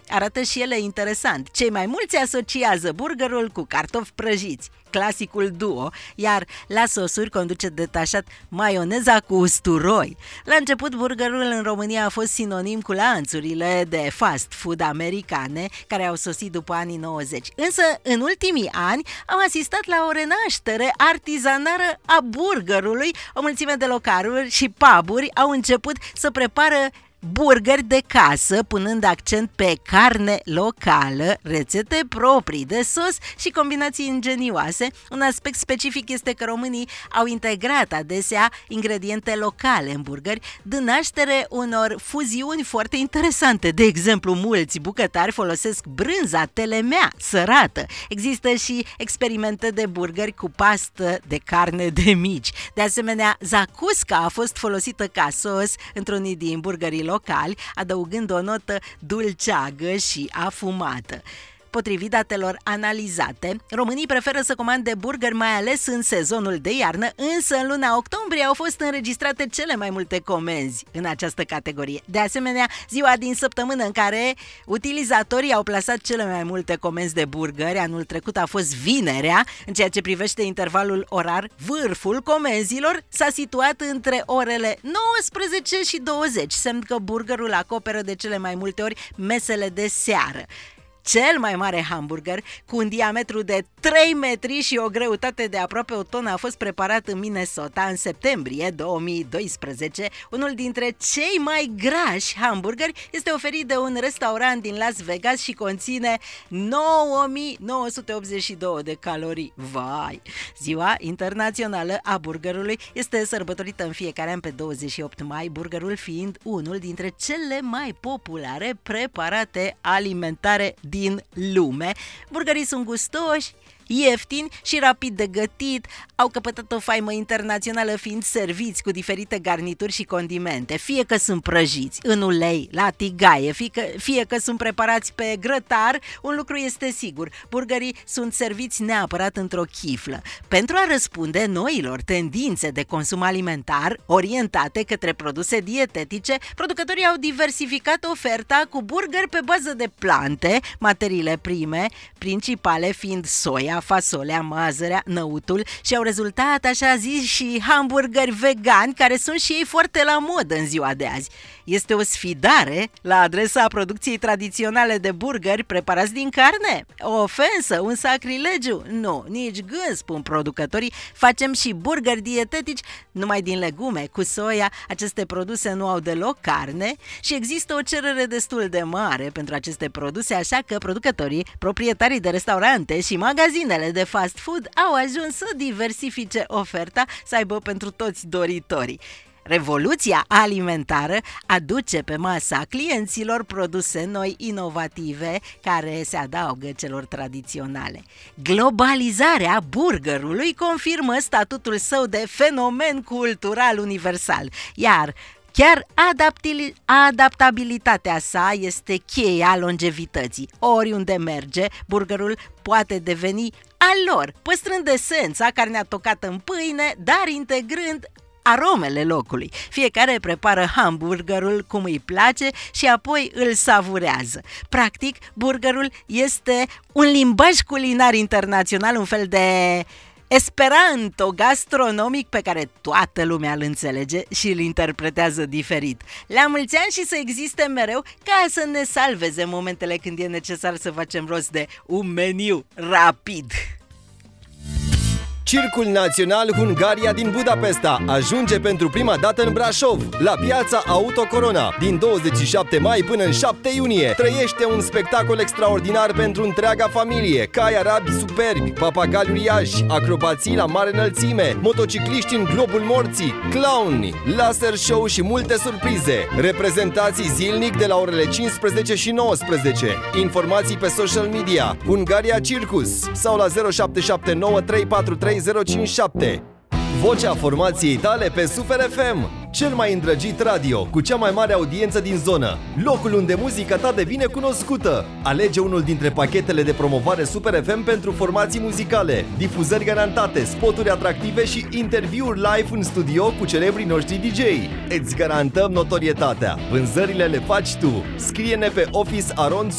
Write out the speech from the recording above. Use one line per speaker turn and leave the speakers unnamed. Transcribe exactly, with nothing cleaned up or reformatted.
arată și ele interesant. Cei mai mulți asociază burgerul cu cartofi prăjiți, clasicul duo, iar la sosuri conduce detașat maioneza cu usturoi. La început, burgerul în România a fost sinonim cu lanțurile de fast food americane care au sosit după anii nouăzeci. Însă, în ultimii ani, am asistat la o renaștere artizanară a burgerului. O mulțime de localuri și puburi au început să prepară burgeri de casă, punând accent pe carne locală, rețete proprii de sos și combinații ingenioase. Un aspect specific este că românii au integrat adesea ingrediente locale în burgeri, dând naștere unor fuziuni foarte interesante. De exemplu, mulți bucătari folosesc brânza telemea sărată. Există și experimente de burgeri cu pastă de carne de mici. De asemenea, zacusca a fost folosită ca sos într-unii din burgerii locali, adăugând o notă dulceagă și afumată. Potrivit datelor analizate, românii preferă să comande burgeri mai ales în sezonul de iarnă, însă în luna octombrie au fost înregistrate cele mai multe comenzi în această categorie. De asemenea, ziua din săptămână în care utilizatorii au plasat cele mai multe comenzi de burgeri anul trecut a fost vinerea. În ceea ce privește intervalul orar, vârful comenzilor s-a situat între orele nouăsprezece și douăzeci, semn că burgerul acoperă de cele mai multe ori mesele de seară. Cel mai mare hamburger, cu un diametru de trei metri și o greutate de aproape o tonă, a fost preparat în Minnesota în septembrie două mii doisprezece. Unul dintre cei mai grași hamburgeri este oferit de un restaurant din Las Vegas și conține nouă mii nouă sute optzeci și doi de calorii. Vai! Ziua internațională a burgerului este sărbătorită în fiecare an pe douăzeci și opt mai, burgerul fiind unul dintre cele mai populare preparate alimentare din lume. Burgerii sunt gustoși, ieftini și rapid de gătit, au căpătat o faimă internațională fiind serviți cu diferite garnituri și condimente, fie că sunt prăjiți în ulei, la tigaie, fie că, fie că sunt preparați pe grătar. Un lucru este sigur, burgerii sunt serviți neapărat într-o chiflă. Pentru a răspunde noilor tendințe de consum alimentar orientate către produse dietetice, producătorii au diversificat oferta cu burgeri pe bază de plante, materiile prime principale fiind soia, fasolea, mazărea, năutul, și au rezultat așa zis și hamburgeri vegani, care sunt și ei foarte la modă în ziua de azi. Este o sfidare la adresa producției tradiționale de burgeri preparați din carne? O ofensă? Un sacrilegiu? Nu, nici gând, spun producătorii. Facem și burgeri dietetici numai din legume, cu soia. Aceste produse nu au deloc carne și există o cerere destul de mare pentru aceste produse, așa că producătorii, proprietarii de restaurante și magazinele de fast food au ajuns să diversifice oferta, să aibă pentru toți doritorii. Revoluția alimentară aduce pe masa clienților produse noi, inovative, care se adaugă celor tradiționale. Globalizarea burgerului confirmă statutul său de fenomen cultural universal, iar chiar adaptabilitatea sa este cheia longevității. Oriunde merge, burgerul poate deveni al lor, păstrând esența, carnea tocată în pâine, dar integrând aromele locului. Fiecare prepară hamburgerul cum îi place și apoi îl savurează. Practic, burgerul este un limbaj culinar internațional, un fel de esperanto gastronomic pe care toată lumea îl înțelege și îl interpretează diferit. La mulți ani și să existe mereu, ca să ne salveze momentele când e necesar să facem rost de un meniu rapid.
Circul Național Hungaria din Budapesta ajunge pentru prima dată în Brașov, la piața Auto Corona. Din douăzeci și șapte mai până în șapte iunie, trăiește un spectacol extraordinar pentru întreaga familie. Cai arabi superbi, papagali uriași, acrobații la mare înălțime, motocicliști în globul morții, clowni, laser show și multe surprize. Reprezentații zilnic de la orele cincisprezece și nouăsprezece. Informații pe social media Hungaria Circus sau la zero șapte șapte nouă trei patru trei zero cinci șapte. Vocea formației tale pe Super F M, cel mai îndrăgit radio cu cea mai mare audiență din zonă, locul unde muzica ta devine cunoscută. Alege unul dintre pachetele de promovare Super F M pentru formații muzicale, difuzări garantate, spoturi atractive și interviuri live în studio cu celebrii noștri D J. Îți garantăm notorietatea. Vânzările le faci tu. Scrie-ne pe office arond